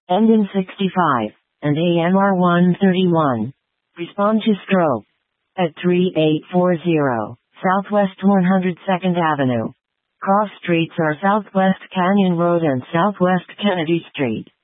End in 65, and AMR 131. Respond to stroke at 3840 Southwest 102nd Avenue. Cross streets are Southwest Canyon Road and Southwest Kennedy Street.